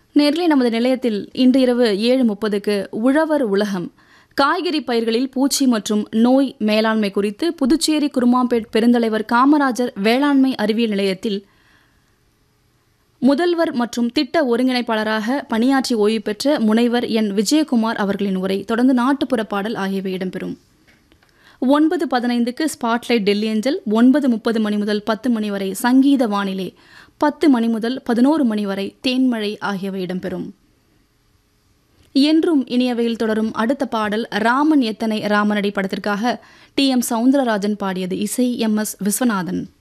நேர்லே நமது நிலையத்தில் இன்று இரவு 7:30க்கு உழவர் உலகம் காய்கறி பயிர்களில் பூச்சி மற்றும் நோய் மேலாண்மை குறித்து புதுச்சேரி குருமாம்பேட் பெருந்தலைவர் காமராஜர் வேளாண்மை அறிவியல் நிலையத்தில் முதல்வர் மற்றும் திட்ட ஒருங்கிணைப்பாளராக பணியாற்றி ஓய்வு பெற்ற முனைவர் என் விஜயகுமார் அவர்களின் உரை, தொடர்ந்து நாட்டுப்புற பாடல் ஆகியவை இடம்பெறும். 9:15க்கு ஸ்பாட்லைட் டெல்லி அஞ்சல். 9:30 மணி முதல் 10 மணி வரை சங்கீத வானிலை. 10 மணி முதல் 11 மணி வரை தேன்மழை ஆகியவை இடம்பெறும். என்றும் இனியவையில் தொடரும் அடுத்த பாடல் ராமன் எத்தனை ராமனடி படத்திற்காக டி.எம். சவுந்தரராஜன் பாடியது. இசை எம்.எஸ். விஸ்வநாதன்.